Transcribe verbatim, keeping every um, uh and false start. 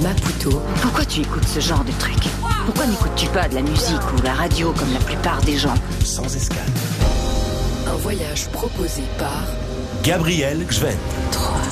Maputo. Pourquoi tu écoutes ce genre de truc? Pourquoi n'écoutes-tu pas de la musique ou la radio comme la plupart des gens? Sans escale. Un voyage proposé par Gabriel Gven. trois.